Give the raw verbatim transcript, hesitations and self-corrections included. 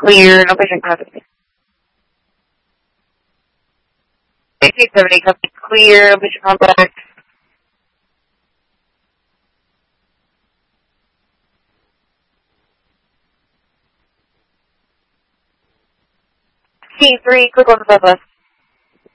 clear, no patient contact. eight seven eight, copy, clear, no patient contact. T three, click on the southwest.